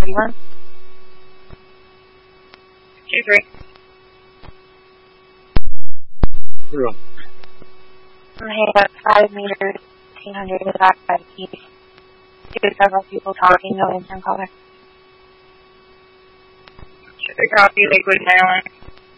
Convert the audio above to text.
31. 23. Zero. Hey, at 5 meters, 1800 to the back by the keys. Several people talking, no instant caller. Should I copy Lakewood, Maryland?